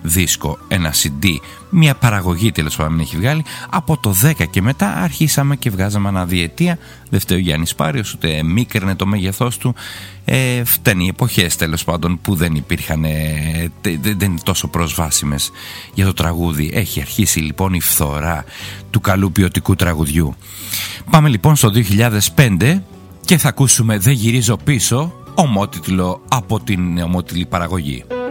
δίσκο, ένα CD, μια παραγωγή τέλος πάντων έχει βγάλει. Από το 10 και μετά αρχίσαμε και βγάζαμε αναδιετία. Δεν φταίει ο Γιάννης Πάριος, ούτε μίκραινε το μέγεθός του. Φταίνει οι εποχές τέλος πάντων που δεν υπήρχαν, δεν είναι τόσο προσβάσιμες για το τραγούδι. Έχει αρχίσει λοιπόν η φθορά του καλού ποιοτικού τραγουδιού. Πάμε λοιπόν στο 2005 και θα ακούσουμε «Δεν γυρίζω πίσω», ομότιτλο από την ομότιτλη παραγωγή.